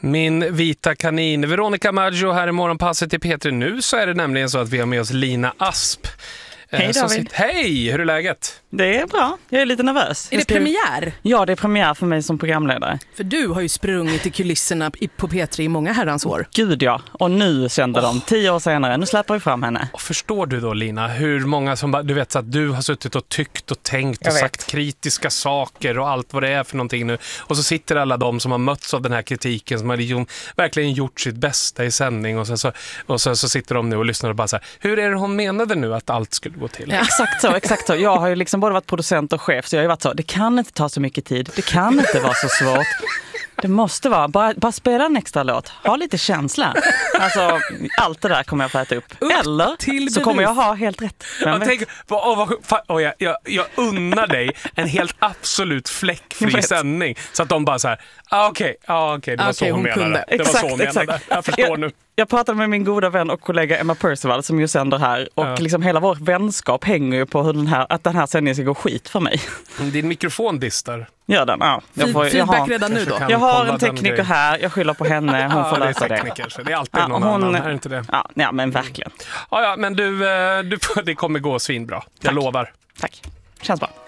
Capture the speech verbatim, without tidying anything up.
Min vita kanin. Veronica Maggio här i Morgonpasset i P tre. Nu så är det nämligen så att vi har med oss Lina Asp. Hej David. Sitt... Hej, hur är läget? Det är bra, jag är lite nervös. Är det ska... premiär? Ja, det är premiär för mig som programledare. För du har ju sprungit i kulisserna på P tre i många herrans år. Gud ja, och nu kände oh. de tio år senare, nu släpper vi fram henne. Och förstår du då Lina, hur många som, du vet så att du har suttit och tyckt och tänkt och sagt kritiska saker och allt vad det är för någonting nu. Och så sitter alla de som har mötts av den här kritiken, som har liksom verkligen gjort sitt bästa i sändning och, sen så, och så, så sitter de nu och lyssnar och bara så här, hur är det hon menade nu att allt skulle gå till? Ja. Exakt så, exakt så. Jag har ju liksom både varit producent och chef, så jag har ju varit så, det kan inte ta så mycket tid, det kan inte vara så svårt. Det måste vara, bara, bara spela en extra låt, ha lite känsla. Alltså, allt det där kommer jag få äta upp. upp Eller så kommer jag ha helt rätt. Jag, tänker, oh, vad, oh, jag, jag, jag unnar dig en helt absolut fläckfri sändning. Så att de bara så här, ah, okej, okay, ah, okay, det var okay, så hon, hon menade. Det exakt, var så hon exakt. menade. Jag förstår jag, nu. Jag pratade med min goda vän och kollega Emma Percival som ju sänder här. Och ja. liksom hela vår vänskap hänger ju på hur den här, att den här sändningen ska gå skit för mig. Din mikrofon distar. Gör den, ja. Jag får, jag har, redan nu då. Jag har en tekniker här, jag skyller på henne, hon ja, får lösa det. det. Det är alltid ja, någon hon, annan, är inte det? Ja, ja men verkligen. Ja, ja men du, du, det kommer gå svinbra. Jag Tack. lovar. Tack, känns bra.